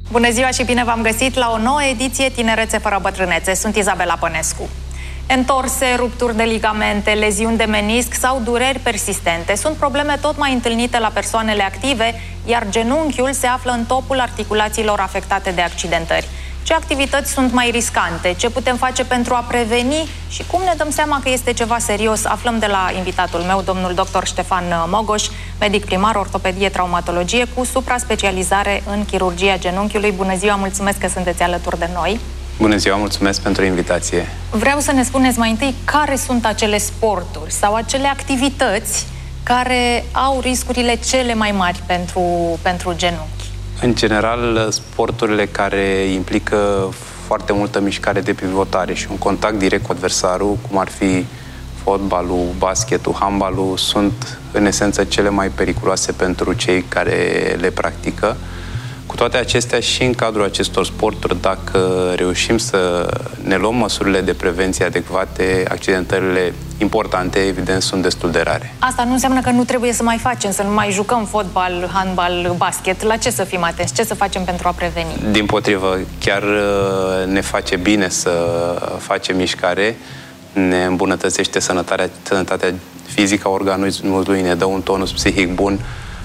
Bună ziua și bine v-am găsit la o nouă ediție Tinerețe fără bătrânețe. Sunt Izabela Pănescu. Întorse, rupturi de ligamente, leziuni de menisc sau dureri persistente sunt probleme tot mai întâlnite la persoanele active, iar genunchiul se află în topul articulațiilor afectate de accidentări. Ce activități sunt mai riscante? Ce putem face pentru a preveni? Și cum ne dăm seama că este ceva serios? Aflăm de la invitatul meu, domnul dr. Ștefan Mogoș, medic primar, ortopedie, traumatologie, cu supra-specializare în chirurgia genunchiului. Bună ziua, mulțumesc că sunteți alături de noi. Bună ziua, mulțumesc pentru invitație. Vreau să ne spuneți mai întâi care sunt acele sporturi sau acele activități care au riscurile cele mai mari pentru genunchi. În general, sporturile care implică foarte multă mișcare de pivotare și un contact direct cu adversarul, cum ar fi fotbalul, basketul, handbalul, sunt în esență cele mai periculoase pentru cei care le practică. Cu toate acestea, și în cadrul acestor sporturi, dacă reușim să ne luăm măsurile de prevenție adecvate, accidentările importante, evident, sunt destul de rare. Asta nu înseamnă că nu trebuie să mai facem, să nu mai jucăm fotbal, handbal, basket. La ce să fim atenți? Ce să facem pentru a preveni? Dimpotrivă, chiar ne face bine să facem mișcare, ne îmbunătățește sănătatea fizică a organismului, ne dă un tonus psihic bun,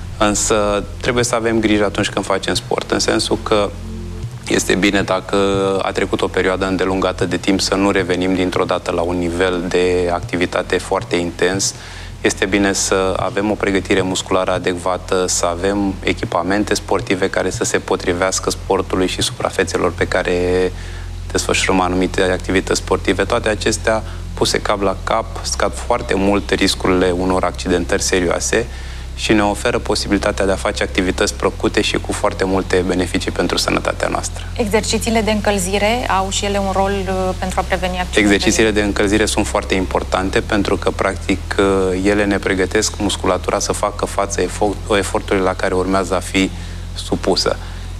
însă trebuie să avem grijă atunci când facem sport, în sensul că este bine dacă a trecut o perioadă îndelungată de timp să nu revenim dintr-o dată la un nivel de activitate foarte intens. Este bine să avem o pregătire musculară adecvată, să avem echipamente sportive care să se potrivească sportului și suprafețelor pe care desfășurăm anumite activități sportive. Toate acestea puse cap la cap scad foarte mult riscurile unor accidentări serioase și ne oferă posibilitatea de a face activități plăcute și cu foarte multe beneficii pentru sănătatea noastră. Exercițiile de încălzire au și ele un rol pentru a preveni accidentele? Exercițiile de încălzire sunt foarte importante pentru că, practic, ele ne pregătesc musculatura să facă față eforturilor la care urmează a fi supusă.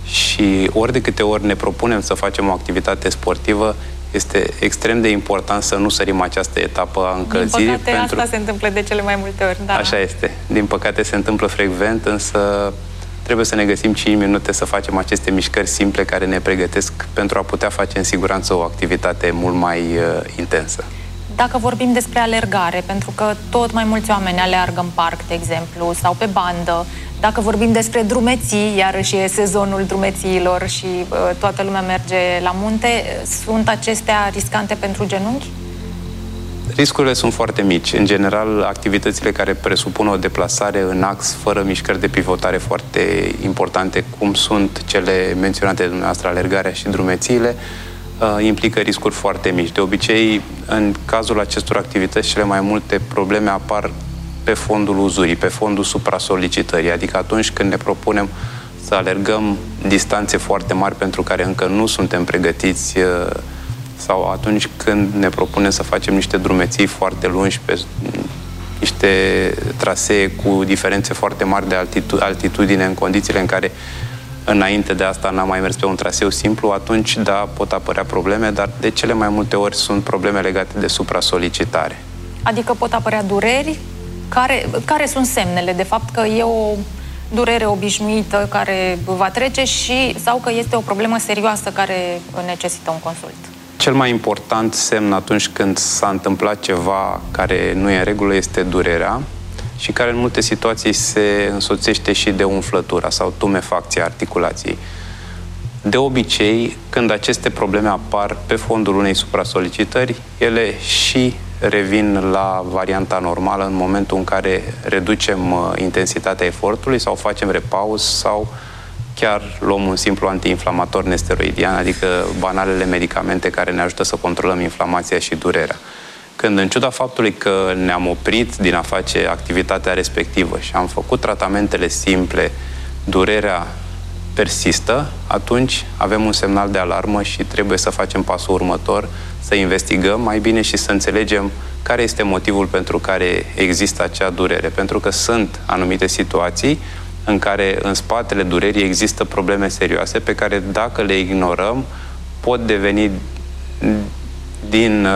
Și ori de câte ori ne propunem să facem o activitate sportivă, este extrem de important să nu sărim această etapă a încălzirii. Din păcate, asta se întâmplă de cele mai multe ori. Da. Așa este. Din păcate se întâmplă frecvent, însă trebuie să ne găsim 5 minute să facem aceste mișcări simple care ne pregătesc pentru a putea face în siguranță o activitate mult mai intensă. Dacă vorbim despre alergare, pentru că tot mai mulți oameni aleargă în parc, de exemplu, sau pe bandă, dacă vorbim despre drumeții, iarăși e sezonul drumețiilor și toată lumea merge la munte, sunt acestea riscante pentru genunchi? Riscurile sunt foarte mici. În general, activitățile care presupun o deplasare în ax fără mișcări de pivotare foarte importante, cum sunt cele menționate de dumneavoastră, alergarea și drumețiile, implică riscuri foarte mici. De obicei, în cazul acestor activități, cele mai multe probleme apar pe fondul uzurii, pe fondul supra-solicitării, adică atunci când ne propunem să alergăm distanțe foarte mari pentru care încă nu suntem pregătiți, sau atunci când ne propunem să facem niște drumeții foarte lungi pe niște trasee cu diferențe foarte mari de altitudine, în condițiile în care înainte de asta n-am mai mers pe un traseu simplu, atunci, da, pot apărea probleme, dar de cele mai multe ori sunt probleme legate de supra-solicitare. Adică pot apărea dureri? Care sunt semnele, de fapt, că e o durere obișnuită care va trece sau că este o problemă serioasă care necesită un consult? Cel mai important semn atunci când s-a întâmplat ceva care nu e în regulă este durerea și care în multe situații se însoțește și de umflătura sau tumefacția articulației. De obicei, când aceste probleme apar pe fondul unei supra-solicitări, ele și revin la varianta normală în momentul în care reducem intensitatea efortului sau facem repaus sau chiar luăm un simplu antiinflamator nesteroidian, adică banalele medicamente care ne ajută să controlăm inflamația și durerea. Când, în ciuda faptului că ne-am oprit din a face activitatea respectivă și am făcut tratamentele simple, durerea persistă, atunci avem un semnal de alarmă și trebuie să facem pasul următor, să investigăm mai bine și să înțelegem care este motivul pentru care există acea durere. Pentru că sunt anumite situații în care în spatele durerii există probleme serioase pe care, dacă le ignorăm, pot deveni din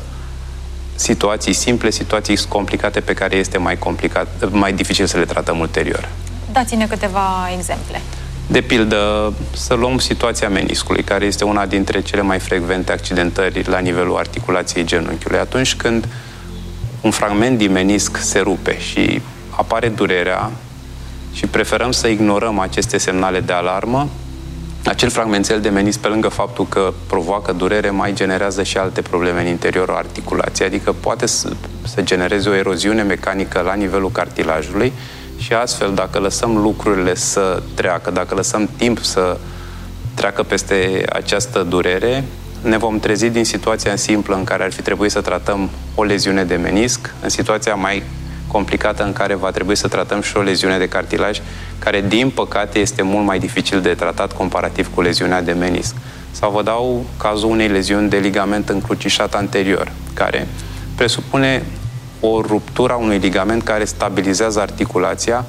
situații simple, situații complicate pe care este mai dificil să le tratăm ulterior. Dați-ne câteva exemple. De pildă, să luăm situația meniscului, care este una dintre cele mai frecvente accidentări la nivelul articulației genunchiului. Atunci când un fragment din menisc se rupe și apare durerea și preferăm să ignorăm aceste semnale de alarmă, acel fragmentel de menisc, pe lângă faptul că provoacă durere, mai generează și alte probleme în interiorul articulației, adică poate să genereze o eroziune mecanică la nivelul cartilajului și astfel, dacă lăsăm lucrurile să treacă, dacă lăsăm timp să treacă peste această durere, ne vom trezi din situația simplă în care ar fi trebuit să tratăm o leziune de menisc, în situația mai complicată în care va trebui să tratăm și o leziune de cartilaj, care, din păcate, este mult mai dificil de tratat comparativ cu leziunea de menisc. Sau vă dau cazul unei leziuni de ligament încrucișat anterior, care presupune o ruptură a unui ligament care stabilizează articulația,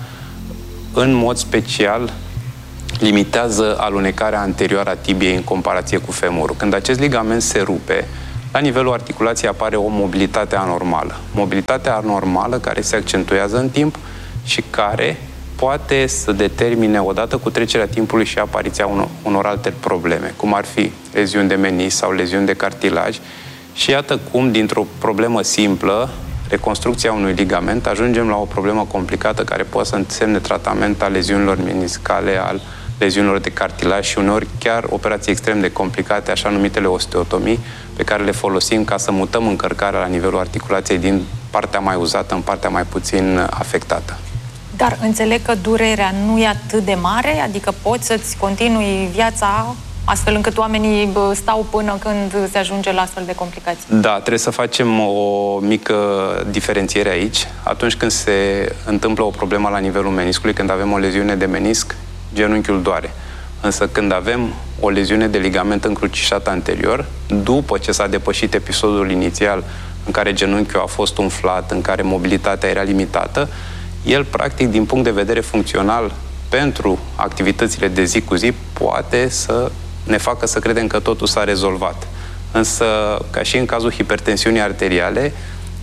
în mod special limitează alunecarea anterioară a tibiei în comparație cu femurul. Când acest ligament se rupe, la nivelul articulației apare o mobilitate anormală. Mobilitatea anormală care se accentuează în timp și care poate să determine, odată cu trecerea timpului, și apariția unor alte probleme, cum ar fi leziuni de menisc sau leziuni de cartilaj. Și iată cum, dintr-o problemă simplă, reconstrucția unui ligament, ajungem la o problemă complicată care poate să însemne tratament al leziunilor meniscale, al leziunilor de cartilaj și uneori chiar operații extrem de complicate, așa numitele osteotomii, pe care le folosim ca să mutăm încărcarea la nivelul articulației din partea mai uzată în partea mai puțin afectată. Dar înțeleg că durerea nu e atât de mare, adică poți să-ți continui viața astfel încât oamenii stau până când se ajunge la astfel de complicații. Da, trebuie să facem o mică diferențiere aici. Atunci când se întâmplă o problemă la nivelul meniscului, când avem o leziune de menisc, genunchiul doare. Însă când avem o leziune de ligament încrucișat anterior, după ce s-a depășit episodul inițial în care genunchiul a fost umflat, în care mobilitatea era limitată, el, practic, din punct de vedere funcțional, pentru activitățile de zi cu zi, poate să ne facă să credem că totul s-a rezolvat. Însă, ca și în cazul hipertensiunii arteriale,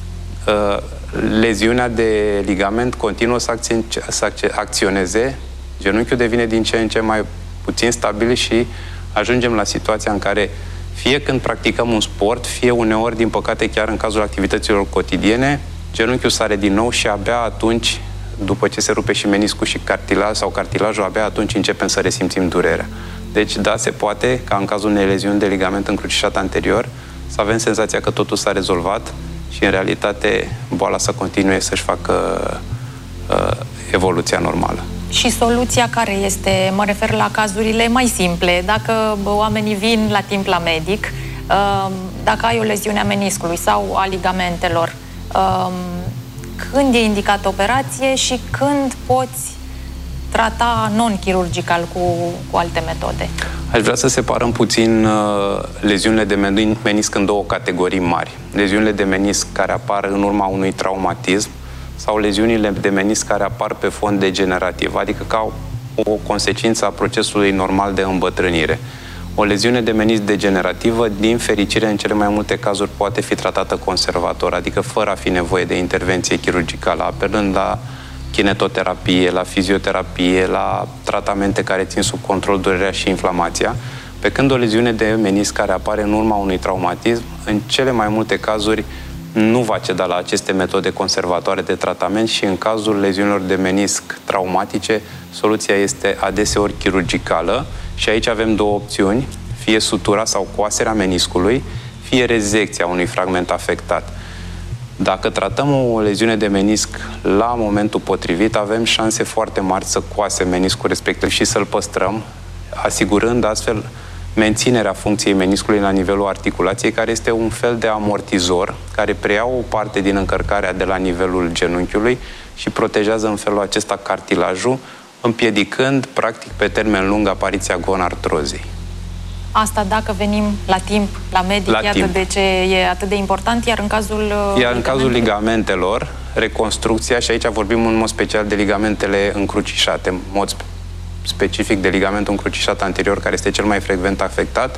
leziunea de ligament continuă să acționeze, genunchiul devine din ce în ce mai puțin stabil și ajungem la situația în care, fie când practicăm un sport, fie uneori, din păcate, chiar în cazul activităților cotidiene, genunchiul sare din nou și abia atunci, după ce se rupe și meniscul și cartilaj sau cartilajul, abia atunci începem să resimțim durerea. Deci, da, se poate, ca în cazul unei leziuni de ligament încrucișat anterior, să avem senzația că totul s-a rezolvat și, în realitate, boala să continue să-și facă evoluția normală. Și soluția care este? Mă refer la cazurile mai simple. Dacă oamenii vin la timp la medic, dacă ai o leziune a meniscului sau a ligamentelor, când e indicată operație și când poți trata non-chirurgical cu alte metode? Aș vrea să separăm puțin leziunile de menisc în două categorii mari. Leziunile de menisc care apar în urma unui traumatism sau leziunile de menisc care apar pe fond degenerativ, adică ca o consecință a procesului normal de îmbătrânire. O leziune de menisc degenerativă, din fericire, în cele mai multe cazuri poate fi tratată conservator, adică fără a fi nevoie de intervenție chirurgicală, apelând la kinetoterapie, la fizioterapie, la tratamente care țin sub control durerea și inflamația, pe când o leziune de menisc care apare în urma unui traumatism, în cele mai multe cazuri, nu va ceda la aceste metode conservatoare de tratament și în cazul leziunilor de menisc traumatice, soluția este adeseori chirurgicală și aici avem două opțiuni, fie sutura sau coaserea meniscului, fie rezecția unui fragment afectat. Dacă tratăm o leziune de menisc la momentul potrivit, avem șanse foarte mari să coasem meniscul respectiv și să-l păstrăm, asigurând astfel menținerea funcției meniscului la nivelul articulației, care este un fel de amortizor care preia o parte din încărcarea de la nivelul genunchiului și protejează în felul acesta cartilajul, împiedicând, practic, pe termen lung, apariția gonartrozei. Asta dacă venim la timp la medic, iată de ce e atât de important, iar în cazul ligamentelor, reconstrucția, și aici vorbim în mod special de ligamentele încrucișate, în mod specific de ligamentul încrucișat anterior, care este cel mai frecvent afectat.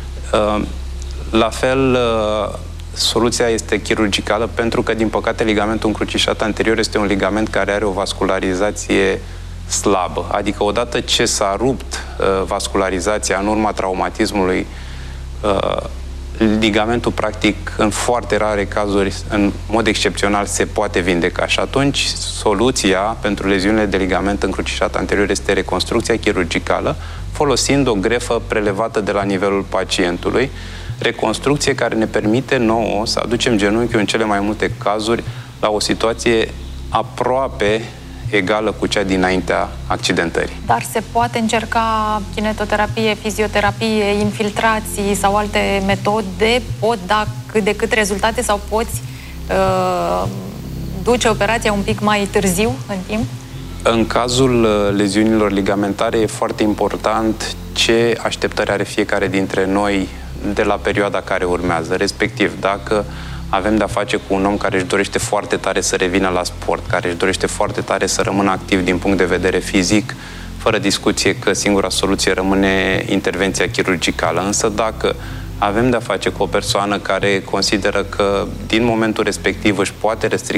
La fel, soluția este chirurgicală, pentru că, din păcate, ligamentul încrucișat anterior este un ligament care are o vascularizație slabă. Adică odată ce s-a rupt vascularizația în urma traumatismului, ligamentul, practic, în foarte rare cazuri, în mod excepțional, se poate vindeca. Și atunci, soluția pentru leziunile de ligament încrucișat anterior este reconstrucția chirurgicală, folosind o grefă prelevată de la nivelul pacientului, reconstrucție care ne permite nouă să aducem genunchiul în cele mai multe cazuri la o situație aproape egală cu cea dinaintea accidentării. Dar se poate încerca kinetoterapie, fizioterapie, infiltrații sau alte metode? Pot da cât de cât rezultate sau poți duce operația un pic mai târziu în timp? În cazul leziunilor ligamentare e foarte important ce așteptări are fiecare dintre noi de la perioada care urmează. Respectiv, dacă avem de-a face cu un om care își dorește foarte tare să revină la sport, care își dorește foarte tare să rămână activ din punct de vedere fizic, fără discuție că singura soluție rămâne intervenția chirurgicală. Însă dacă avem de-a face cu o persoană care consideră că din momentul respectiv își poate restricționa